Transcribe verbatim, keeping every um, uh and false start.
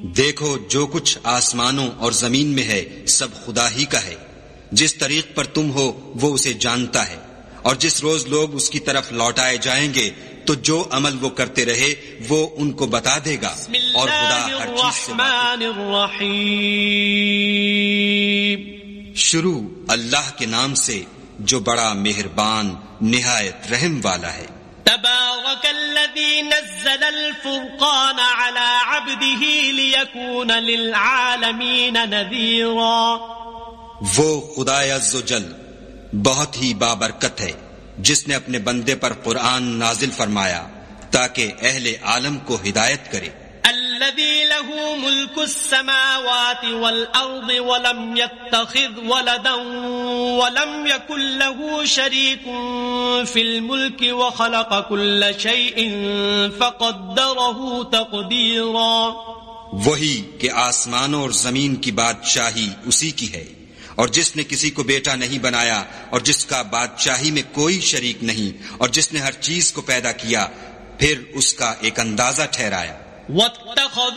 دیکھو جو کچھ آسمانوں اور زمین میں ہے سب خدا ہی کا ہے، جس طریق پر تم ہو وہ اسے جانتا ہے، اور جس روز لوگ اس کی طرف لوٹائے جائیں گے تو جو عمل وہ کرتے رہے وہ ان کو بتا دے گا، اور خدا ہر چیز سے الرحیم۔ شروع اللہ کے نام سے جو بڑا مہربان نہایت رحم والا ہے۔ تبارک الذی نزل الفرقان على عبده ليكون للعالمین نذیرا۔ وہ خدا عز و جل بہت ہی بابرکت ہے جس نے اپنے بندے پر قرآن نازل فرمایا تاکہ اہل عالم کو ہدایت کرے۔ الذي له ملك السماوات والأرض ولم يتخذ ولدا ولم يكن له شريك في الملك وخلق كل شيء فقدره تقديرا۔ وہی کہ آسمانوں اور زمین کی بادشاہی اسی کی ہے، اور جس نے کسی کو بیٹا نہیں بنایا، اور جس کا بادشاہی میں کوئی شریک نہیں، اور جس نے ہر چیز کو پیدا کیا پھر اس کا ایک اندازہ ٹھہرایا۔ واتخذ